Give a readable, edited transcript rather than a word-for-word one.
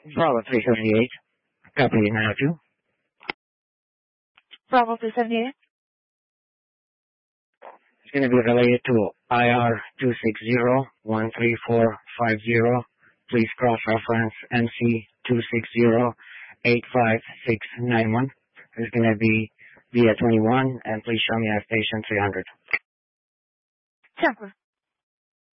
Bravo 378. Copy, may I help you? Bravo 378. It's going to be related to IR 260-13450. Please cross-reference MC 260-85691. It's going to be via 21, and please show me at station 300. Temper.